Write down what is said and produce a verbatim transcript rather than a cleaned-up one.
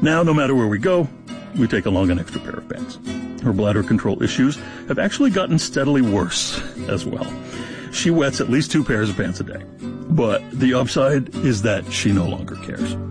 Now, no matter where we go, we take along an extra pair of pants. Her bladder control issues have actually gotten steadily worse as well. She wets at least two pairs of pants a day. But the upside is that she no longer cares.